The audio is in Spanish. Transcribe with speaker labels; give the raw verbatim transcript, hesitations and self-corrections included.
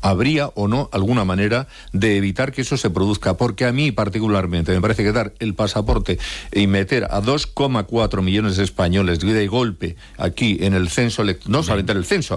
Speaker 1: habría o no alguna manera de evitar que eso se produzca, porque a mí particularmente me parece que dar el pasaporte y meter a dos coma cuatro millones de españoles de golpe aquí en el censo, no solamente en el censo,